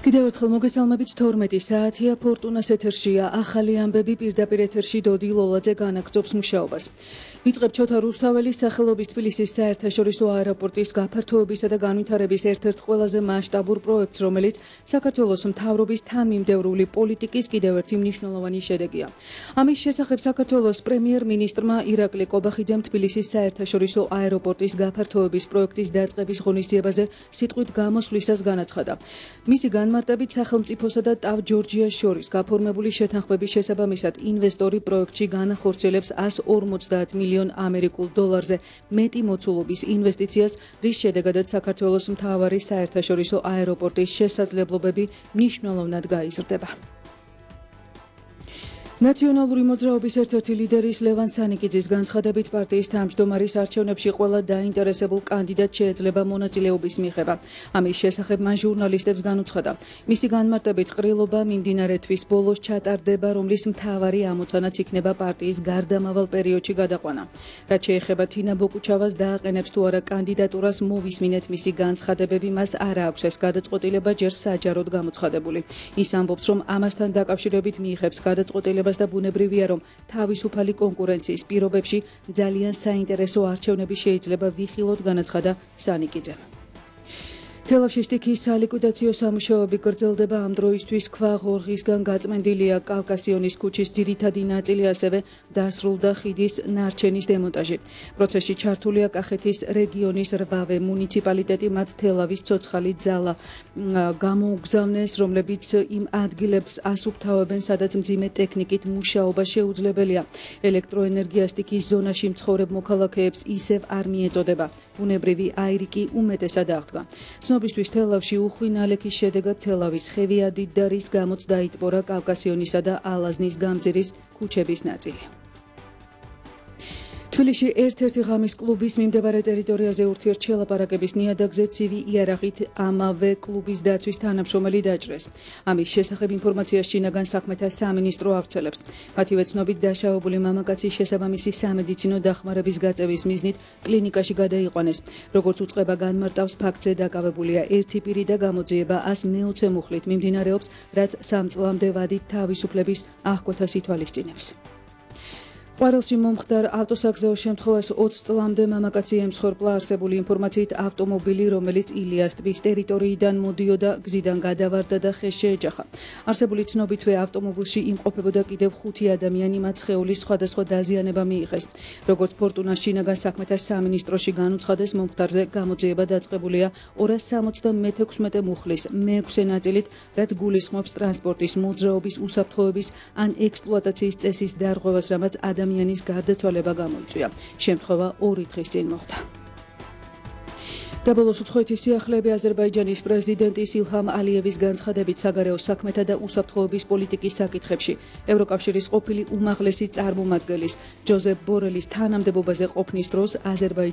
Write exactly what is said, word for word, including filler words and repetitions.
კიდევ ერთხელ მოგესალმებით თორმეტი საათია ფორტუნას ეთერშია ახალი ამბები პირდაპირ ეთერში დოდი ლოლაძე განაგრძობს მუშაობას. ვიწყებ ჩოთა რუსთაველის სახელობის თბილისის საერთაშორისო აეროპორტის გაფართოებისა და განვითარების ერთ-ერთ ყველაზე მასშტაბურ პროექტს, რომელიც საქართველოს მთავრობის თანმიმდევრული პოლიტიკის კიდევ ერთი მნიშვნელოვანი შედეგია. ამის შესახებ საქართველოს პრემიერ-მინისტრმა ირაკლი კობახიძემ თბილისის საერთაშორისო აეროპორტის გაფართოების პროექტის დაწყების ღონისძიებაზე სიტყვით გამოსვლისას განაცხადა. მისი განმარტებით სახელმწიფოსა და ტავ ჯორჯიას შორის გაფორმებული შეთანხმების შესაბამისად ინვესტორი პროექტში განახორციელებს εκατს ორმოცდაათ მილიონ ამერიკულ დოლარზე მეტი მოცულობის ინვესტიციას, რის შედეგადაც საქართველოს მთავარი საერთაშორისო აეროპორტის შესაძლებლობები მნიშვნელოვნად გაიზრდება. ნაციონალური მოძრაობის ერთ-ერთი ლიდერის ლევან სანიკიძის განცხადებით პარტიის თავმჯდომარის არჩევნებში ყველა დაინტერესებულ კანდიდატს შეეძლება მონაწილეობის მიღება. ამის შესახებ მან ჟურნალისტებს განუცხადა. მისი განმარტებით ყრილობა მიმდინარე თვის ბოლოს ჩატარდება, რომლის მთავარი ამოცანაც იქნება პარტიის გარდამავალ პერიოდში გადაყვანა. რაც შეეხება თინა ბოკუჩავას დააყენებს თუ არა კანდიდატურას მოვისმინეთ მისი განცხადებები, მას არ აქვს ეს გადაწყვეტილება ჯერ საჯაროდ გამოცხადებული. ის ამბობს, რომ ამასთან დაკავშირებით მიიღებს გადაწყვეტილებას და ბუნებრივია, რომ თავისუფალი კონკურენციის პირობებში ძალიან საინტერესო არჩევნები შეიძლება ვიხილოთ, განაცხადა სანიკიძემ. თელავში სტიქიის სალიკვიდაციო სამუშაოები გრძელდება. ამ დროისთვის ქვა ღორღისგან გაწმენდილია კავკასიონის ქუჩის ძირითადი ნაწილი, ასევე დასრულდა ხიდის ნარჩენის დემონტაჟი. პროცესში ჩართულია კახეთის რეგიონის რვავე მუნიციპალიტეტი, მათ თელავის ცოცხალი ძალა გამოუგზავნეს, რომლებიც იმ ადგილებს ასუფთავებენ, სადაც მძიმე ტექნიკით მუშაობა შეუძლებელია. ელექტროენერგია სტიქიის ზონაში მცხოვრებ მოქალაქეებს ისევ არ მიეწოდება. ბუნებრივი აირი კი უმეტესად აღდგა. ცნობისთვის თელავში უხვი ნალექის შედეგად თელავის ხევიადით და რის გამოც დაიტბორა კავკასიონისა და ალაზნის გამზირის ქუჩების ნაწილი. თბილისში ერთ-ერთი ღამის კლუბის მიმდებარე ტერიტორიაზე ურთიერთშელაპარაკების ნიადაგზე ცივი იარაღით ამავე კლუბის დაცვის თანამშრომელი დაჭრეს. ამის შესახებ ინფორმაციას შინაგან საქმეთა სამინისტრო ავრცელებს. მათივე ცნობით დაშავებული მამაკაცი შესაბამისი სამედიცინო დახმარების გაწევის მიზნით კლინიკაში გადაიყვანეს. როგორც უწყება განმარტავს, ფაქტზე დაკავებულია ერთი პირი და გამოძიება ას მეოცე მუხლით მიმდინარეობს, რაც სამ წლამდე ვადით თავისუფლების აღკვეთას ითვალისწინებს. ყვარელში მომხდარ ავტოსაგზაო შემთხვევას ოცი წლამდე მამაკაცი ემსხვერპლა. არსებული ინფორმაციით ავტომობილი, რომელიც ილიას ტბის ტერიტორიიდან მოდიოდა, გზიდან გადავარდა და ხეს შეეჯახა. არსებული ცნობითვე ავტომობილში იმყოფებოდა კიდევ ხუთი ადამიანი, მათ სხეულის სხვადასხვა დაზიანება მიიღეს. როგორც ფორტუნას შინაგან საქმეთა სამინისტროში განუცხადეს, მომხდარზე გამოძიება დაწყებულია ორას სამოცდამეექვსმეტე მუხლის მეექვსე ნაწილით, რაც გულისხმობს ტრანსპორტის მოძრაობის უსაფრთხოების ან ექსპლუატაციის წესის დარღვევას, რამაც ადამიანის ადამიანის გარდაცვალება გამოიწვია. შემთხვევა ორი დღის წინ მოხდა. დაბოლოს უცხოეთის სიახლეები. აზერბაიჯანის პრეზიდენტის ილჰამ ალიევის განცხადებით საგარეო საქმეთა და უსაფრთხოების პოლიტიკის საკითხებში ევროკავშირის ყოფილი უმაღლესი წარმომადგენლის ჯოზეფ ბორელის თანამდებობაზე ყოფნის დროს აზერბაიჯანის